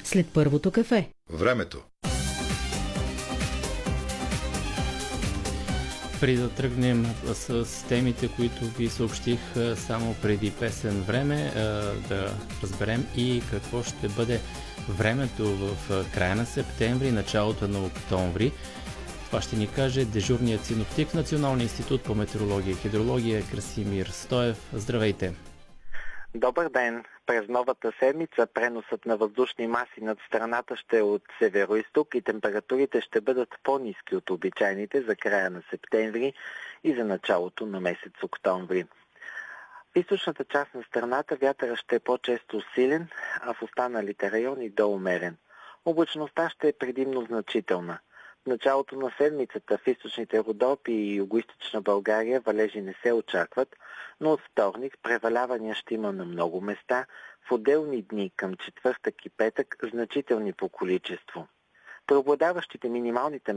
след първото кафе. Времето. Преди да тръгнем с темите, които ви съобщих само преди песен време, да разберем и какво ще бъде времето в края на септември, началото на октомври. Това ще ни каже дежурният синоптик в Националния институт по метеорология и хидрология Красимир Стоев. Здравейте! Добър ден! През новата седмица преносът на въздушни маси над страната ще е от северо-изток и температурите ще бъдат по-ниски от обичайните за края на септември и за началото на месец октомври. В източната част на страната вятърът ще е по-често силен, а в останалите райони доумерен. Облачността ще е предимно значителна. В началото на седмицата в източните Родопи и югоизточна България валежи не се очакват, но от вторник превалявания ще има на много места, в отделни дни към четвъртък и петък значителни по количество. Преобладаващите минимални температури